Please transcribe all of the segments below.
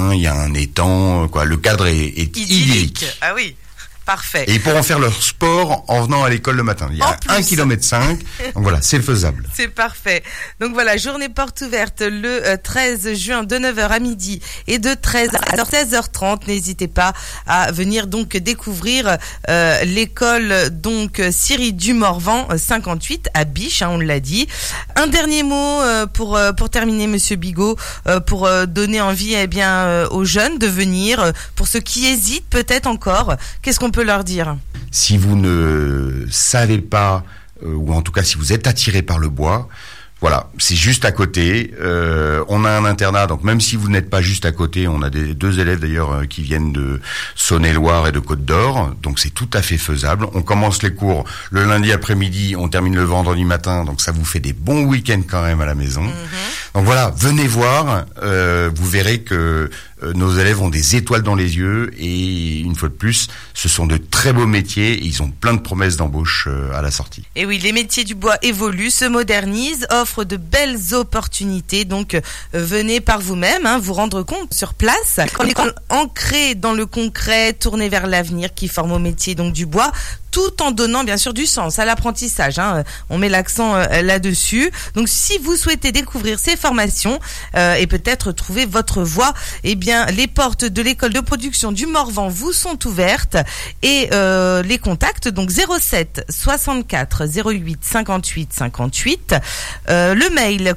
jardin, il y a un étang, quoi. Le cadre est idyllique. Ah oui. Parfait. Et ils pourront faire leur sport en venant à l'école le matin. Il y a 1,5 km. Donc voilà, c'est faisable. C'est parfait. Donc voilà, journée porte ouverte le 13 juin de 9h à midi et de 13 à 16h30. N'hésitez pas à venir donc découvrir l'école donc Syrie du Morvan 58 à Biche, on l'a dit. Un dernier mot pour terminer, Monsieur Bigot, pour donner envie aux jeunes de venir. Pour ceux qui hésitent peut-être encore, qu'est-ce qu'on peut leur dire? Si vous ne savez pas, ou en tout cas si vous êtes attiré par le bois, voilà, c'est juste à côté. On a un internat, donc même si vous n'êtes pas juste à côté, on a deux élèves d'ailleurs qui viennent de Saône-et-Loire et de Côte-d'Or, donc c'est tout à fait faisable. On commence les cours le lundi après-midi, on termine le vendredi matin, donc ça vous fait des bons week-ends quand même à la maison. Donc voilà, venez voir, vous verrez que nos élèves ont des étoiles dans les yeux et une fois de plus, ce sont de très beaux métiers et ils ont plein de promesses d'embauche à la sortie. Et oui, les métiers du bois évoluent, se modernisent, offrent de belles opportunités. Donc venez par vous-même, vous rendre compte sur place. Une école ancrée dans le concret, tournée vers l'avenir, qui forme au métier donc du bois, tout en donnant bien sûr du sens à l'apprentissage. On met l'accent là-dessus. Donc si vous souhaitez découvrir ces formations et peut-être trouver votre voie, les portes de l'école de production du Morvan vous sont ouvertes et les contacts donc 07 64 08 58 58, le mail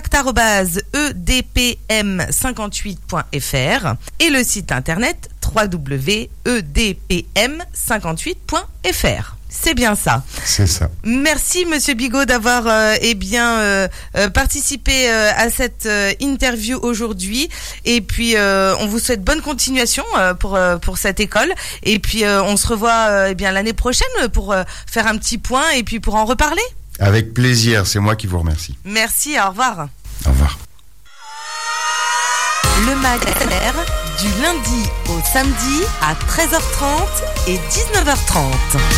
contact@edpm58.fr et le site internet www.edpm58.fr. C'est bien ça. C'est ça. Merci Monsieur Bigot d'avoir participé à cette interview aujourd'hui. Et puis on vous souhaite bonne continuation pour cette école. Et puis on se revoit l'année prochaine pour faire un petit point et puis pour en reparler. Avec plaisir, c'est moi qui vous remercie. Merci, au revoir. Au revoir. Le Mag LR, du lundi au samedi à 13h30 et 19h30.